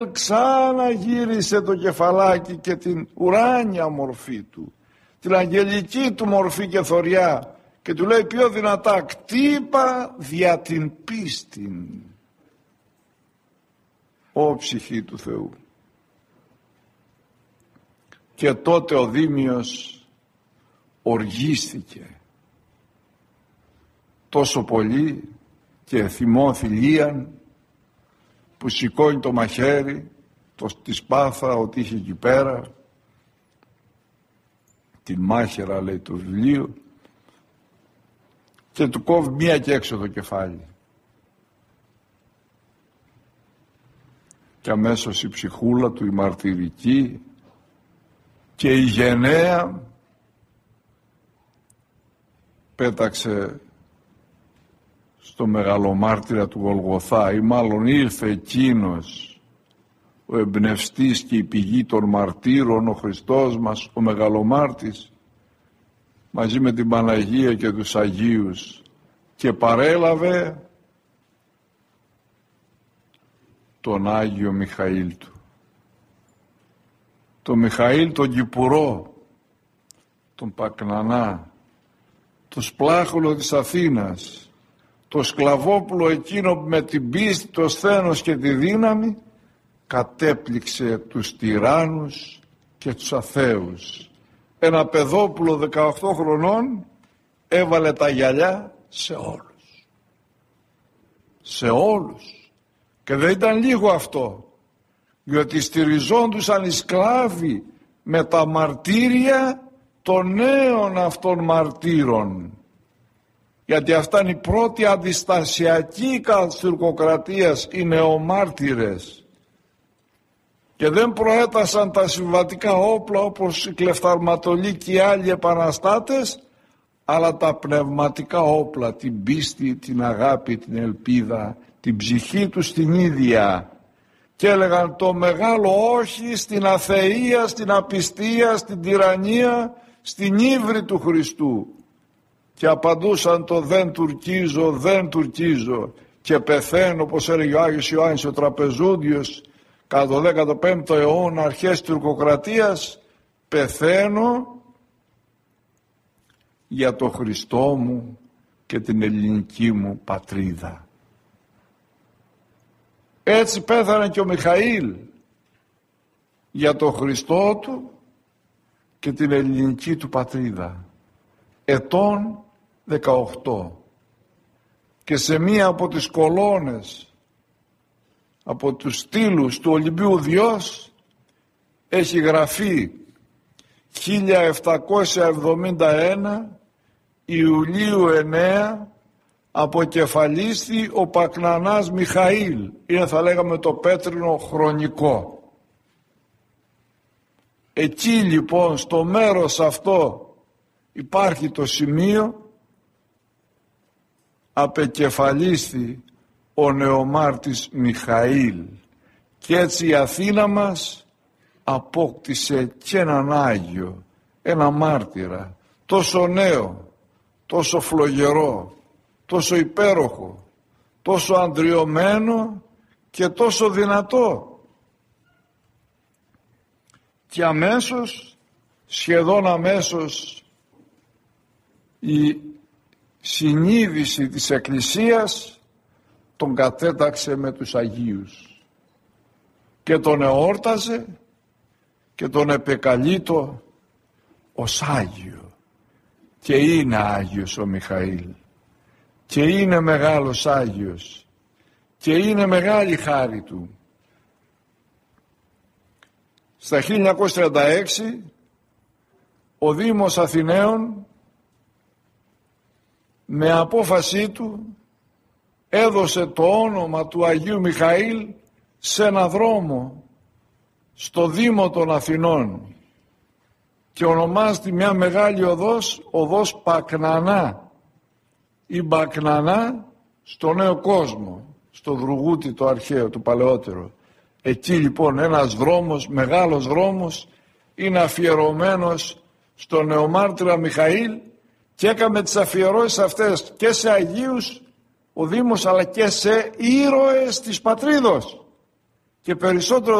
ξαναγύρισε το κεφαλάκι και την ουράνια μορφή του, την αγγελική του μορφή και θωριά, και του λέει πιο δυνατά, κτύπα δια την πίστην, ω ψυχή του Θεού. Και τότε ο Δήμιος οργίστηκε τόσο πολύ και θυμό θηλίαν, που σηκώνει το μαχαίρι, τη σπάθα ότι είχε εκεί πέρα, την μάχαιρα λέει το βιβλίο, και του κόβει μία και έξω το κεφάλι. Και αμέσως η ψυχούλα του, η μαρτυρική και η γενναία, πέταξε στο μεγαλομάρτυρα του Γολγοθά, ή μάλλον ήρθε εκείνος ο εμπνευστής και η πηγή των μαρτύρων, ο Χριστός μας, ο μεγαλομάρτης, μαζί με την Παναγία και τους Αγίους, και παρέλαβε τον Άγιο Μιχαήλ του. Τον Μιχαήλ τον Κυπουρό, τον Πακνανά, το σπλάχολο της Αθήνας, το σκλαβόπουλο εκείνο που με την πίστη, το σθένος και τη δύναμη κατέπληξε τους τυράννους και τους αθέους. Ένα παιδόπουλο 18 χρονών έβαλε τα γυαλιά σε όλους. Σε όλους. Και δεν ήταν λίγο αυτό, διότι στηριζόντουσαν οι σκλάβοι με τα μαρτύρια των νέων αυτών μαρτύρων. Γιατί αυτά είναι η πρώτη αντιστασιακή κατά τουρκοκρατίας, οι νεομάρτυρες. Και δεν προέτασαν τα συμβατικά όπλα όπως οι κλεφταρματολοί και οι άλλοι επαναστάτες, αλλά τα πνευματικά όπλα, την πίστη, την αγάπη, την ελπίδα, την ψυχή τους στην ίδια. Και έλεγαν το μεγάλο όχι στην αθεία, στην απιστία, στην τυραννία, στην ύβρη του Χριστού. Και απαντούσαν το δεν τουρκίζω, δεν τουρκίζω, και πεθαίνω, όπως έλεγε ο Άγιος Ιωάννης ο Τραπεζούντιος κατά το 15ο αιώνα, αρχές τουρκοκρατίας, πεθαίνω για το Χριστό μου και την ελληνική μου πατρίδα. Έτσι πέθανε και ο Μιχαήλ για το Χριστό του και την ελληνική του πατρίδα, ετών 18, και σε μία από τις κολόνες, από τους στήλους του Ολυμπίου Διός, έχει γραφεί 1771 Ιουλίου 9, αποκεφαλίστη ο Πακνανάς Μιχαήλ. Είναι, θα λέγαμε, το πέτρινο χρονικό. Εκεί λοιπόν στο μέρος αυτό υπάρχει το σημείο, απεκεφαλίστη ο νεομάρτης Μιχαήλ. Και έτσι η Αθήνα μας απόκτησε και έναν Άγιο, ένα μάρτυρα, τόσο νέο, τόσο φλογερό, τόσο υπέροχο, τόσο αντριωμένο και τόσο δυνατό. Και αμέσως, σχεδόν αμέσως, η συνείδηση της Εκκλησίας τον κατέταξε με τους Αγίους και τον εόρταζε και τον επεκαλείτο ως Άγιο. Και είναι Άγιος ο Μιχαήλ και είναι μεγάλος Άγιος και είναι μεγάλη χάρη του. Στα 1936 ο Δήμος Αθηναίων με απόφασή του έδωσε το όνομα του Αγίου Μιχαήλ σε ένα δρόμο στο Δήμο των Αθηνών και ονομάζεται μια μεγάλη οδός Πακνανά, η Μπακνανά στο Νέο Κόσμο, στο Δρουγούτι το αρχαίο, το παλαιότερο. Εκεί λοιπόν ένας δρόμος, μεγάλος δρόμος, είναι αφιερωμένος στο νεομάρτυρα Μιχαήλ και έκαμε τις αφιερώσεις αυτές και σε Αγίους ο Δήμος, αλλά και σε ήρωες της πατρίδος. και περισσότερο